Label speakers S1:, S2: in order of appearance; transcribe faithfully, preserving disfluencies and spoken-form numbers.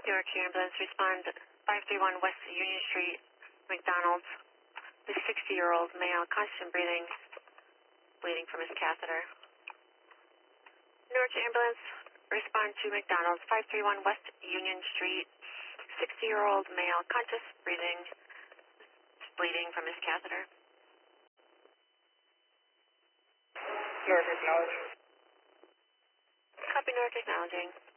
S1: Newark ambulance, respond five three one West Union Street, McDonald's. This sixty-year-old male, constant breathing, bleeding from his catheter. Newark ambulance, respond to McDonald's, five three one West Union Street, sixty-year-old male, conscious breathing, bleeding from his catheter.
S2: Newark acknowledge.
S1: Copy, Newark acknowledging.